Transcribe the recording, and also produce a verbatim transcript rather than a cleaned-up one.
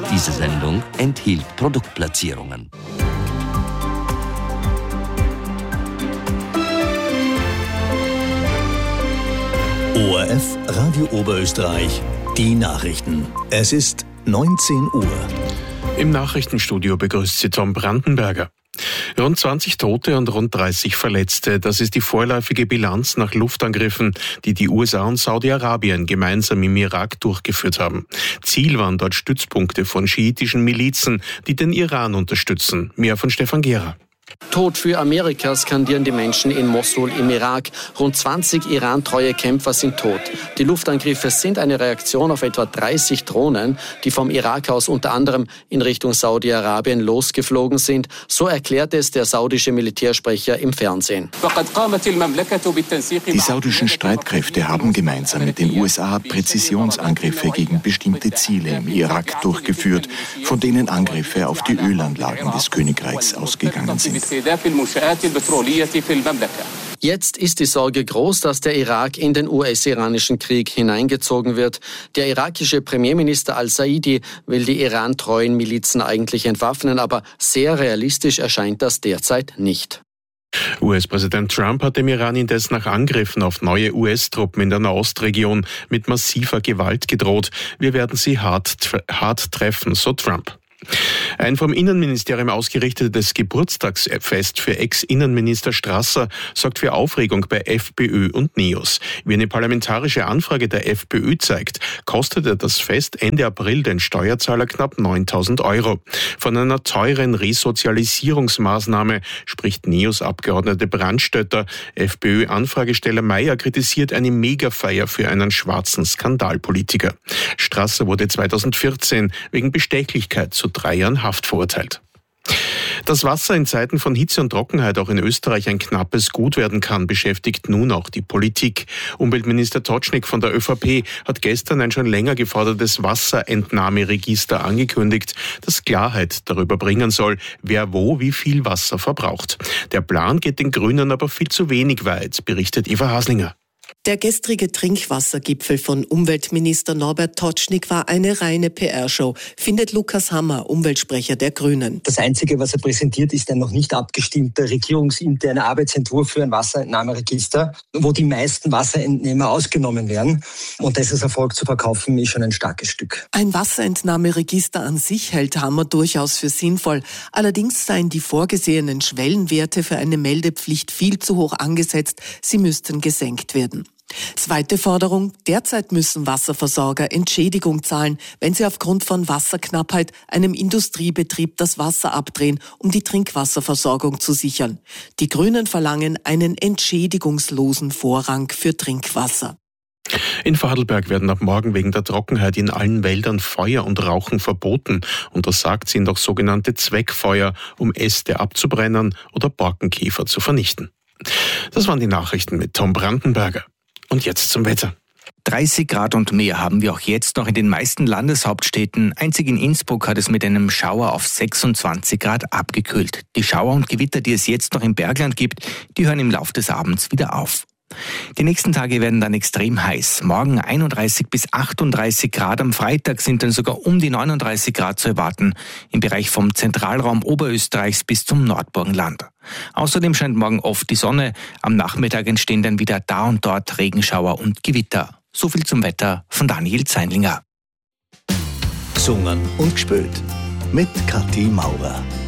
Diese Sendung enthielt Produktplatzierungen. O R F Radio Oberösterreich, die Nachrichten. Es ist neunzehn Uhr. Im Nachrichtenstudio begrüßt Sie Tom Brandenberger. Rund zwanzig Tote und rund dreißig Verletzte. Das ist die vorläufige Bilanz nach Luftangriffen, die die U S A und Saudi-Arabien gemeinsam im Irak durchgeführt haben. Ziel waren dort Stützpunkte von schiitischen Milizen, die den Iran unterstützen. Mehr von Stefan Gera. Tod für Amerika skandieren die Menschen in Mosul im Irak. Rund zwanzig Iran-treue Kämpfer sind tot. Die Luftangriffe sind eine Reaktion auf etwa dreißig Drohnen, die vom Irak aus unter anderem in Richtung Saudi-Arabien losgeflogen sind. So erklärte es der saudische Militärsprecher im Fernsehen. Die saudischen Streitkräfte haben gemeinsam mit den U S A Präzisionsangriffe gegen bestimmte Ziele im Irak durchgeführt, von denen Angriffe auf die Ölanlagen des Königreichs ausgegangen sind. Jetzt ist die Sorge groß, dass der Irak in den U S-iranischen Krieg hineingezogen wird. Der irakische Premierminister al-Saidi will die Iran-treuen Milizen eigentlich entwaffnen, aber sehr realistisch erscheint das derzeit nicht. U S-Präsident Trump hat dem Iran indes nach Angriffen auf neue U S-Truppen in der Nahostregion mit massiver Gewalt gedroht. Wir werden sie hart, hart treffen, so Trump. Ein vom Innenministerium ausgerichtetes Geburtstagsfest für Ex-Innenminister Strasser sorgt für Aufregung bei FPÖ und NEOS. Wie eine parlamentarische Anfrage der FPÖ zeigt, kostete das Fest Ende April den Steuerzahler knapp neuntausend Euro. Von einer teuren Resozialisierungsmaßnahme spricht NEOS-Abgeordnete Brandstötter. FPÖ-Anfragesteller Mayer kritisiert eine Megafeier für einen schwarzen Skandalpolitiker. Strasser wurde zweitausendvierzehn wegen Bestechlichkeit zu drei Jahren Haft verurteilt. Dass Wasser in Zeiten von Hitze und Trockenheit auch in Österreich ein knappes Gut werden kann, beschäftigt nun auch die Politik. Umweltminister Totschnig von der ÖVP hat gestern ein schon länger gefordertes Wasserentnahmeregister angekündigt, das Klarheit darüber bringen soll, wer wo wie viel Wasser verbraucht. Der Plan geht den Grünen aber viel zu wenig weit, berichtet Eva Haslinger. Der gestrige Trinkwassergipfel von Umweltminister Norbert Totschnig war eine reine P R-Show, findet Lukas Hammer, Umweltsprecher der Grünen. Das Einzige, was er präsentiert, ist ein noch nicht abgestimmter regierungsinterner Arbeitsentwurf für ein Wasserentnahmeregister, wo die meisten Wasserentnehmer ausgenommen werden. Und das als Erfolg zu verkaufen, ist schon ein starkes Stück. Ein Wasserentnahmeregister an sich hält Hammer durchaus für sinnvoll. Allerdings seien die vorgesehenen Schwellenwerte für eine Meldepflicht viel zu hoch angesetzt. Sie müssten gesenkt werden. Zweite Forderung: Derzeit müssen Wasserversorger Entschädigung zahlen, wenn sie aufgrund von Wasserknappheit einem Industriebetrieb das Wasser abdrehen, um die Trinkwasserversorgung zu sichern. Die Grünen verlangen einen entschädigungslosen Vorrang für Trinkwasser. In Vorarlberg werden ab morgen wegen der Trockenheit in allen Wäldern Feuer und Rauchen verboten. Untersagt sind auch sogenannte Zweckfeuer, um Äste abzubrennen oder Borkenkäfer zu vernichten. Das waren die Nachrichten mit Tom Brandenberger. Und jetzt zum Wetter. dreißig Grad und mehr haben wir auch jetzt noch in den meisten Landeshauptstädten. Einzig in Innsbruck hat es mit einem Schauer auf sechsundzwanzig Grad abgekühlt. Die Schauer und Gewitter, die es jetzt noch im Bergland gibt, die hören im Laufe des Abends wieder auf. Die nächsten Tage werden dann extrem heiß. Morgen einunddreißig bis achtunddreißig Grad, am Freitag sind dann sogar um die neununddreißig Grad zu erwarten, im Bereich vom Zentralraum Oberösterreichs bis zum Nordburgenland. Außerdem scheint morgen oft die Sonne, am Nachmittag entstehen dann wieder da und dort Regenschauer und Gewitter. So viel zum Wetter von Daniel Zeinlinger. Gesungen und gespielt mit Kathi Maurer.